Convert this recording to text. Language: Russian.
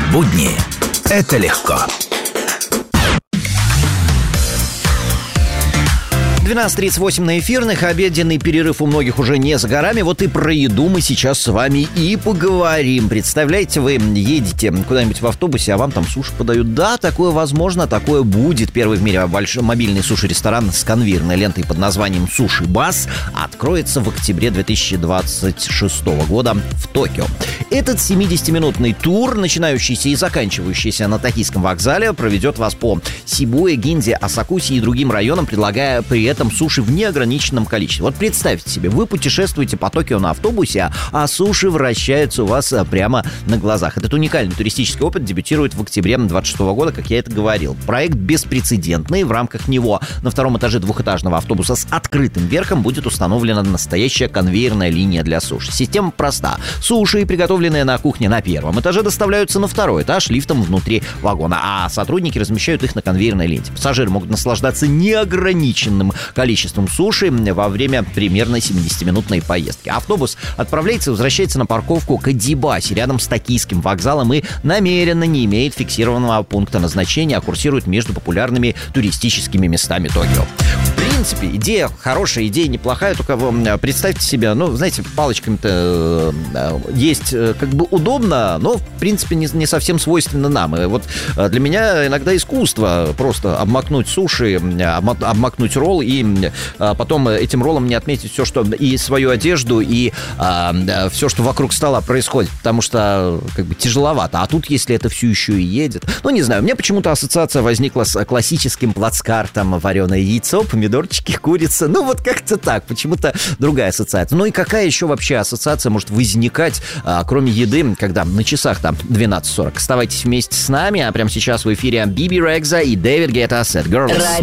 Будни – это легко. 12:38 на эфирных. Обеденный перерыв у многих уже не за горами. Вот и про еду мы сейчас с вами и поговорим. Представляете, вы едете куда-нибудь в автобусе, а вам там суши подают. Да, такое возможно, такое будет. Первый в мире большой мобильный суши-ресторан с конвейерной лентой под названием «Суши Бас» откроется в октябре 2026 года в Токио. Этот 70-минутный тур, начинающийся и заканчивающийся на Токийском вокзале, проведет вас по Сибуя, Гинзе, Асакусе и другим районам, предлагая при этом суши в неограниченном количестве. Вот представьте себе, вы путешествуете по Токио на автобусе, а суши вращаются у вас прямо на глазах. Этот уникальный туристический опыт дебютирует в октябре 2026 года, как я это говорил. Проект беспрецедентный. В рамках него на втором этаже двухэтажного автобуса с открытым верхом будет установлена настоящая конвейерная линия для суши. Система проста. Суши, приготовленные на кухне на первом этаже, доставляются на второй этаж лифтом внутри вагона, а сотрудники размещают их на конвейерной ленте. Пассажиры могут наслаждаться неограниченным количеством суши во время примерно 70-минутной поездки. Автобус отправляется и возвращается на парковку Кадзибаси рядом с Токийским вокзалом и намеренно не имеет фиксированного пункта назначения, а курсирует между популярными туристическими местами Токио. В принципе, идея хорошая, идея неплохая, только представьте себе, знаете, палочками-то есть как бы удобно, но, в принципе, не совсем свойственно нам. И вот для меня иногда искусство просто обмакнуть суши, обмакнуть ролл и потом этим роллом не отметить все, что и свою одежду, и все, что вокруг стола происходит, потому что как бы тяжеловато. А тут, если это все еще и едет, не знаю, у меня почему-то ассоциация возникла с классическим плацкартом: вареное яйцо, помидорчики, курица. Вот как-то так, почему-то другая ассоциация. И какая еще вообще ассоциация может возникать, кроме еды, когда на часах там 12:40? Оставайтесь вместе с нами, а прямо сейчас в эфире Биби Рекза и Дэвид Гетта «Sad Girls».